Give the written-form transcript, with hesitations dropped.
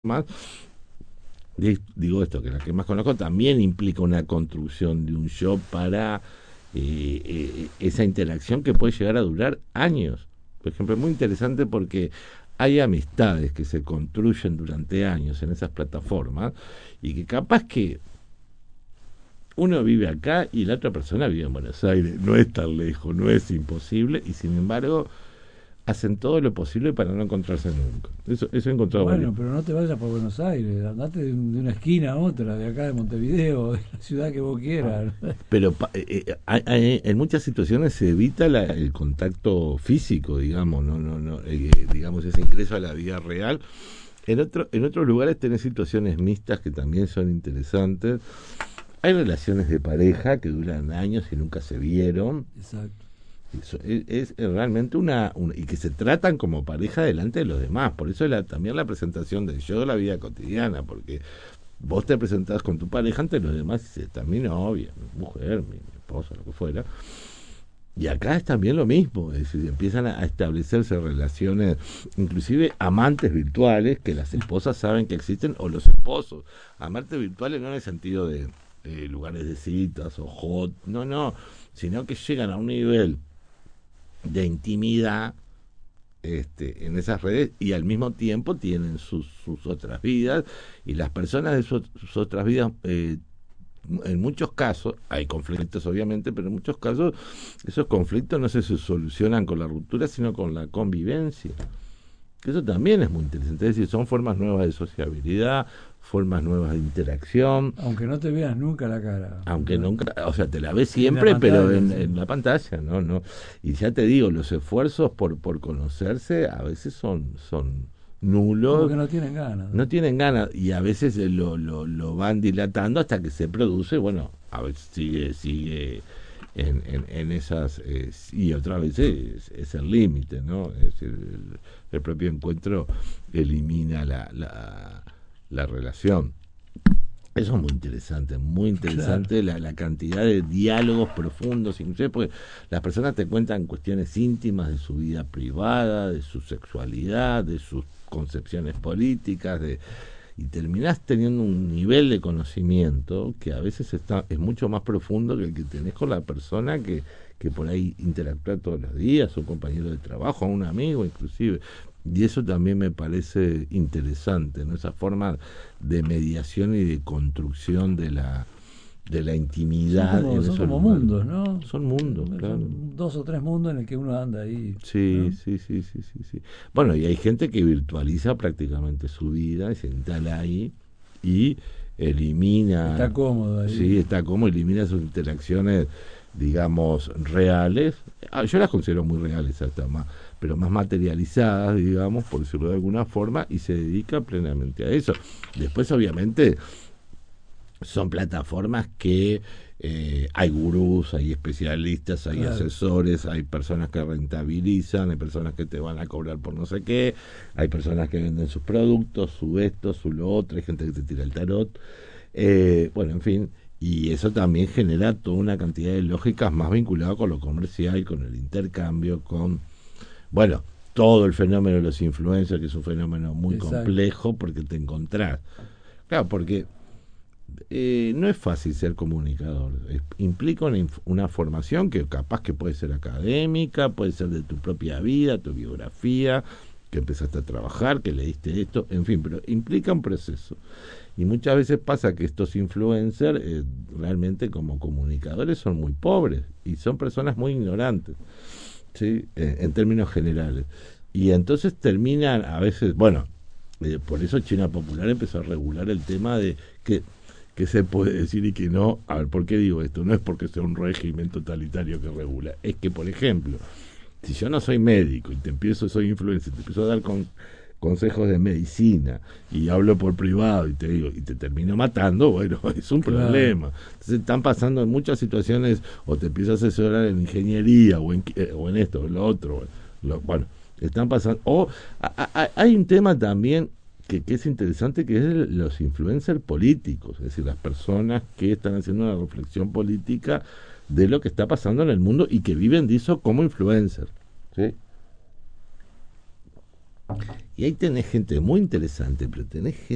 más, digo esto, que la que más conozco también implica una construcción de un show para esa interacción que puede llegar a durar años. Por ejemplo, es muy interesante porque hay amistades que se construyen durante años en esas plataformas y que capaz que uno vive acá y la otra persona vive en Buenos Aires, no es tan lejos, no es imposible y sin embargo hacen todo lo posible para no encontrarse nunca. Eso he encontrado varios. Bueno, pero no te vayas por Buenos Aires, andate de una esquina a otra, de acá de Montevideo, de la ciudad que vos quieras. Pero en muchas situaciones se evita el contacto físico, digamos, digamos ese ingreso a la vida real. En otros lugares tenés situaciones mixtas que también son interesantes. Hay relaciones de pareja que duran años y nunca se vieron. Exacto. Eso es realmente y que se tratan como pareja delante de los demás. Por eso también la presentación del show de la vida cotidiana, porque vos te presentás con tu pareja ante los demás y dices, mi novia, mi mujer, mi esposa, lo que fuera. Y acá es también lo mismo, es decir, empiezan a establecerse relaciones, inclusive amantes virtuales, que las esposas saben que existen, o los esposos. Amantes virtuales no en el sentido de lugares de citas o hot, no, sino que llegan a un nivel de intimidad en esas redes y al mismo tiempo tienen sus otras vidas y las personas de sus otras vidas en muchos casos hay conflictos obviamente, pero en muchos casos esos conflictos no se solucionan con la ruptura sino con la convivencia. Eso también es muy interesante, es decir, son formas nuevas de sociabilidad, formas nuevas de interacción. Aunque no te veas nunca la cara. Aunque ¿No? nunca, o sea, te la ves En la siempre, pero pantalla, sí. en la pantalla, ¿no? Y ya te digo, los esfuerzos por conocerse a veces son Como nulos, que no tienen ganas. no tienen ganas, y a veces lo van dilatando hasta que se produce, bueno, a veces sigue en esas, y otras veces es el límite, ¿no? Es decir, el propio encuentro elimina la relación. Eso es muy Claro. interesante la cantidad de diálogos profundos, inclusive porque las personas te cuentan cuestiones íntimas de su vida privada, de su sexualidad, de sus concepciones políticas, y terminás teniendo un nivel de conocimiento que a veces es mucho más profundo que el que tenés con la persona que por ahí interactúa todos los días, un compañero de trabajo, un amigo inclusive. Y eso también me parece interesante, ¿no? Esa forma de mediación y de construcción de la intimidad en Son esos como lugares. mundos, ¿no? Son mundos, claro. Son dos o tres mundos en el que uno anda ahí, Sí, ¿no? sí. Bueno, y hay gente que virtualiza prácticamente su vida y se instala ahí y Está elimina, cómodo sí, ahí. está como elimina sus interacciones, digamos, reales. Yo las considero muy reales hasta más, pero más materializadas, digamos, por decirlo de alguna forma, y se dedica plenamente a eso. Después, obviamente, son plataformas que hay gurús, hay especialistas, hay Claro. asesores, hay personas que rentabilizan, hay personas que te van a cobrar por no sé qué, hay personas que venden sus productos, su esto, su lo otro, hay gente que te tira el tarot, bueno, en fin, y eso también genera toda una cantidad de lógicas más vinculadas con lo comercial, con el intercambio, bueno, todo el fenómeno de los influencers, que es un fenómeno muy Exacto. complejo porque te encontrás. Claro, porque no es fácil ser comunicador. Implica una formación que capaz que puede ser académica, puede ser de tu propia vida, tu biografía, que empezaste a trabajar, que leíste esto, en fin, pero implica un proceso. Y muchas veces pasa que estos influencers realmente como comunicadores son muy pobres y son personas muy ignorantes, ¿sí? En términos generales. Y entonces terminan a veces, bueno, por eso China Popular empezó a regular el tema de que se puede decir y que no. A ver, ¿por qué digo esto? No es porque sea un régimen totalitario que regula. Es que, por ejemplo, si yo no soy médico y soy influencer, te empiezo a dar consejos de medicina y hablo por privado y te digo, y te termino matando, bueno, es un Claro. problema. Entonces están pasando en muchas situaciones, o te empiezo a asesorar en ingeniería, o en esto, o en lo otro. Bueno, están pasando. Hay un tema también que es interesante, que es los influencers políticos, es decir, las personas que están haciendo una reflexión política de lo que está pasando en el mundo y que viven de eso como influencers, ¿sí? Y ahí tenés gente muy interesante, pero tenés gente